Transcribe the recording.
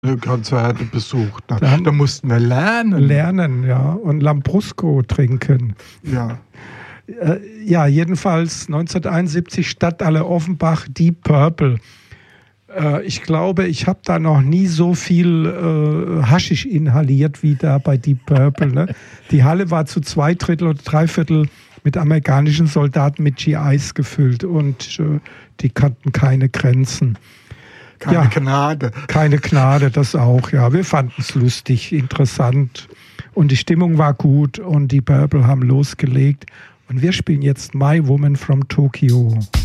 Konzerte besucht. Da mussten wir lernen. Lernen, ja. Und Lambrusco trinken. Ja. Ja, jedenfalls 1971 Stadthalle Offenbach, Deep Purple. Ich glaube, ich habe da noch nie so viel Haschisch inhaliert wie da bei Deep Purple. Ne? Die Halle war zu 2/3 oder 3/4 mit amerikanischen Soldaten mit GIs gefüllt und die kannten keine Grenzen. Keine Gnade. Keine Gnade, das auch, ja. Wir fanden es lustig, interessant und die Stimmung war gut und die Purple haben losgelegt. Und wir spielen jetzt My Woman from Tokyo.